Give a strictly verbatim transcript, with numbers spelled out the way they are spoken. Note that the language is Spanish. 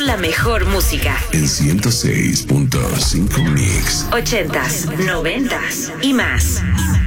la mejor música. En ciento seis punto cinco Mix. Ochentas, noventas y más.